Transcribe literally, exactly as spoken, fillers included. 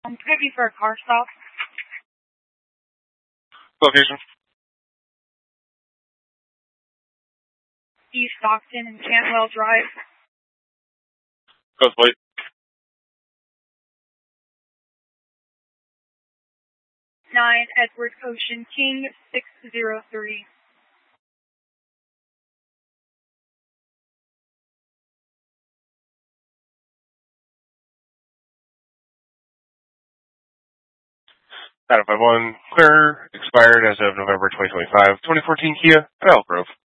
I'm ready for a car stop. Location. East Stockton and Cantwell Drive. Coast plate. Nine Edward Ocean King six zero three. nine five one, clear, expired as of November twenty twenty-five, twenty fourteen Kia, Elk Grove.